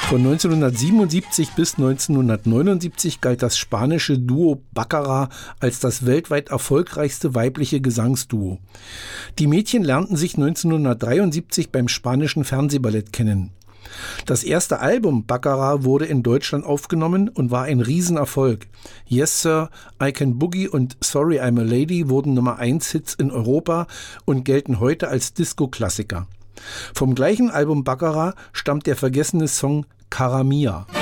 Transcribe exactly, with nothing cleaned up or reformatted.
Von neunzehnhundertsiebenundsiebzig bis neunzehnhundertneunundsiebzig galt das spanische Duo Baccara als das weltweit erfolgreichste weibliche Gesangsduo. Die Mädchen lernten sich neunzehnhundertdreiundsiebzig beim spanischen Fernsehballett kennen. Das erste Album Baccara wurde in Deutschland aufgenommen und war ein Riesenerfolg. Yes Sir, I Can Boogie und Sorry I'm a Lady wurden Nummer eins Hits in Europa und gelten heute als Disco-Klassiker. Vom gleichen Album Baccara stammt der vergessene Song Cara Mia.